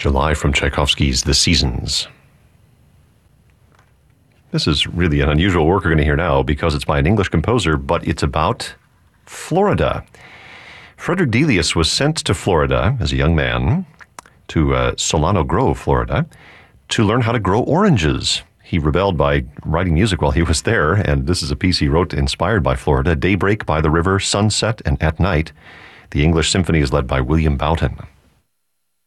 July from Tchaikovsky's The Seasons. This is really an unusual work we're going to hear now because it's by an English composer, but it's about Florida. Frederick Delius was sent to Florida as a young man, to Solano Grove, Florida, to learn how to grow oranges. He rebelled by writing music while he was there, and this is a piece he wrote inspired by Florida, Daybreak by the River, Sunset, and At Night. The English Symphony is led by William Boughton.